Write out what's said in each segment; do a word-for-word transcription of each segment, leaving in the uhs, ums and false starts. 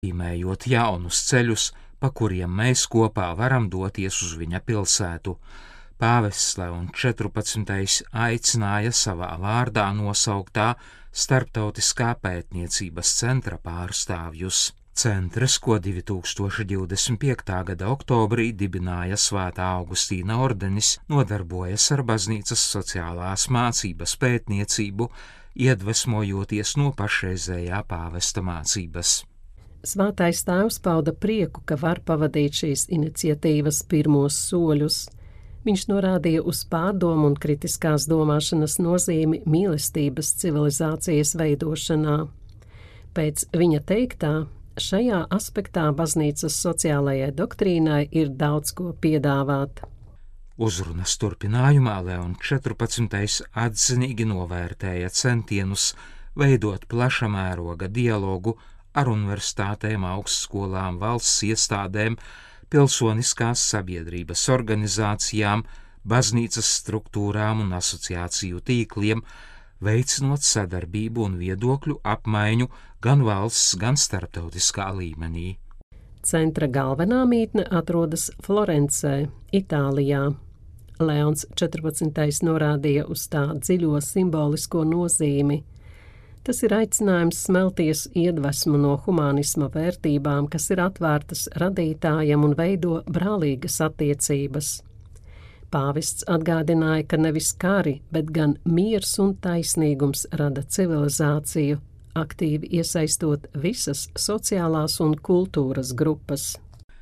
iezīmējot jaunus ceļus, pa kuriem mēs kopā varam doties uz viņa pilsētu. Pāvests Leons četrpadsmitais aicināja savā vārdā nosauktā Starptautiskā pētniecības centra pārstāvjus. Centrs, ko divi tūkstoši divdesmit piektā gada oktobrī dibināja Svētā Augustīna ordenis, nodarbojas ar baznīcas sociālās mācības pētniecību, iedvesmojoties no pašreizējā pāvesta mācības. Svētais tēvs pauda prieku, ka var pavadīt šīs iniciatīvas pirmos soļus. Viņš norādīja uz pārdomu un kritiskās domāšanas nozīmi mīlestības civilizācijas veidošanā. Pēc viņa teiktā, šajā aspektā baznīcas sociālajai doktrīnai ir daudz ko piedāvāt. Uzrunas turpinājumā Leons četrpadsmitais atzinīgi novērtēja centienus veidot plaša mēroga dialogu ar universitātēm, augstskolām, valsts iestādēm, pilsoniskās sabiedrības organizācijām, baznīcas struktūrām un asociāciju tīkliem, veicinot sadarbību un viedokļu apmaiņu gan valsts, gan starptautiskā līmenī. Centra galvenā mītne atrodas Florencē, Itālijā. Leons četrpadsmitais norādīja uz tā dziļo simbolisko nozīmi. Tas ir aicinājums smelties iedvesmu no humanisma vērtībām, kas ir atvērtas radītājam un veido brālīgas attiecības. Pāvests atgādināja, ka nevis kari, bet gan miers un taisnīgums rada civilizāciju, aktīvi iesaistot visas sociālās un kultūras grupas.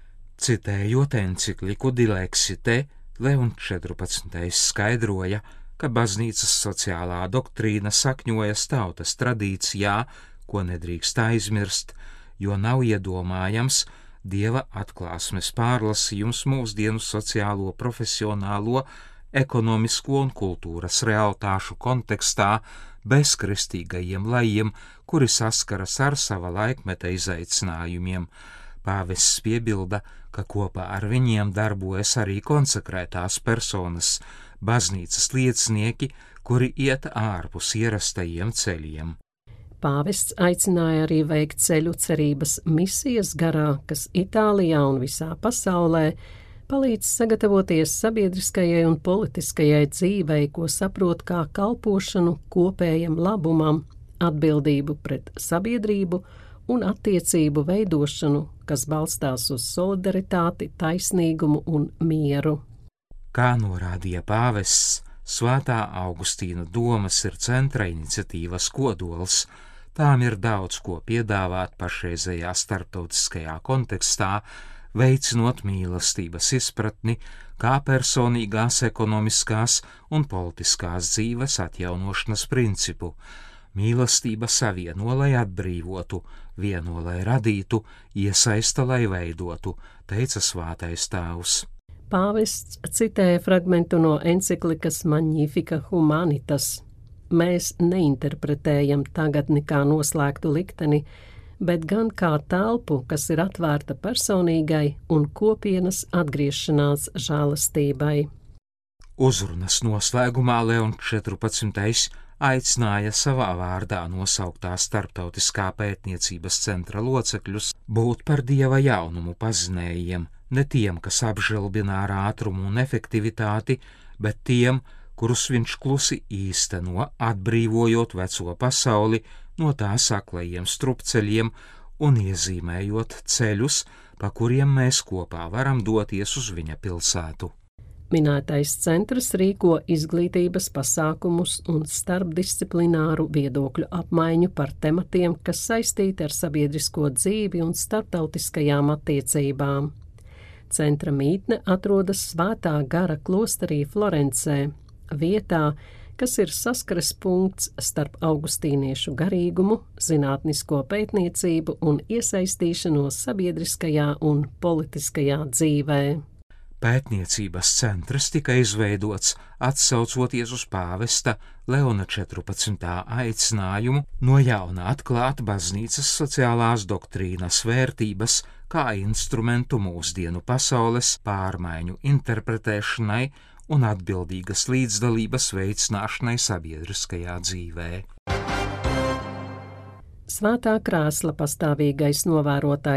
Citējot encikliku Dilexite, Leons četrpadsmitais skaidroja, ka baznīcas sociālā doktrīna sakņojas tautas tradīcijā, ko nedrīkst aizmirst, jo nav iedomājams Dieva atklāsmes pārlasījums mūsdienu sociālo, profesionālo, ekonomisko un kultūras realitāšu kontekstā bez kristīgajiem lajiem, kuri saskaras ar sava laikmeta izaicinājumiem. Pāvests piebilda, ka kopā ar viņiem darbojas arī konsekrētās personas, baznīcas liecinieki, kuri iet ārpus ierastajiem ceļiem. Pāvests aicināja arī veikt ceļu cerības misijas garā, kas Itālijā un visā pasaulē palīdz sagatavoties sabiedriskajai un politiskajai dzīvei, ko saprot kā kalpošanu kopējam labumam, atbildību pret sabiedrību un attiecību veidošanu, kas balstās uz solidaritāti, taisnīgumu un mieru. Kā norādīja pāvests, Svētā Augustīna domas ir centra iniciatīvas kodols. Tām ir daudz ko piedāvāt pašreizējā starptautiskajā kontekstā, veicinot mīlestības izpratni kā personīgās, ekonomiskās un politiskās dzīves atjaunošanas principu. Mīlestība savieno, lai atbrīvotu, vieno, lai radītu, iesaista, lai veidotu, teica Svētais tēvs. Pāvests citēja fragmentu no enciklikas Magnificat Humanitas. Mēs neinterpretējam tagadni kā noslēgtu likteni, bet gan kā telpu, kas ir atvērta personīgai un kopienas atgriešanās žēlastībai. Uzrunas noslēgumā Leons četrpadsmitais aicināja savā vārdā nosauktā Starptautiskā pētniecības centra locekļus būt par Dieva jaunumu pazinējiem, ne tiem, kas apžilbina ar ātrumu un efektivitāti, bet tiem, kurus viņš klusi īsteno, atbrīvojot veco pasauli no tās aklajiem strupceļiem un iezīmējot ceļus, pa kuriem mēs kopā varam doties uz viņa pilsētu. Minētais centrs rīko izglītības pasākumus un starpdisciplināru viedokļu apmaiņu par tematiem, kas saistīti ar sabiedrisko dzīvi un starptautiskajām attiecībām. Centra mītne atrodas Svētā gara klosterī Florencē, vietā, kas ir saskares punkts starp augustīniešu garīgumu, zinātnisko pētniecību un iesaistīšanos sabiedriskajā un politiskajā dzīvē. Pētniecības centrs tika izveidots atsaucoties uz pāvesta Leona četrpadsmitā aicinājumu no jauna atklāt baznīcas sociālās doktrīnas vērtības kā instrumentu mūsdienu pasaules pārmaiņu interpretēšanai un atbildīgas līdzdalības veicināšanai sabiedriskajā dzīvē. Svētā krēsla pastāvīgais novērotājs